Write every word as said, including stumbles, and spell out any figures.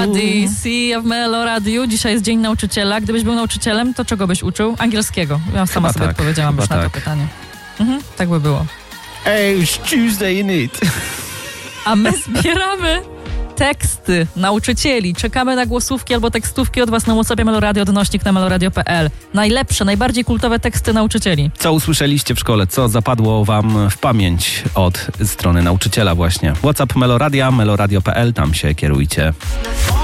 C w Melo Radio. Dzisiaj jest Dzień Nauczyciela. Gdybyś był nauczycielem, to czego byś uczył? Angielskiego. Ja sama Chyba sobie tak. odpowiedziałam już Chyba na tak. to pytanie. Mhm, tak by było. Hey, it's Tuesday, innit? A my zbieramy teksty nauczycieli. Czekamy na głosówki albo tekstówki od was na WhatsAppie Meloradio, odnośnik na meloradio kropka p l. Najlepsze, najbardziej kultowe teksty nauczycieli. Co usłyszeliście w szkole? Co zapadło wam w pamięć od strony nauczyciela właśnie? WhatsApp Meloradia, meloradio kropka p l, tam się kierujcie.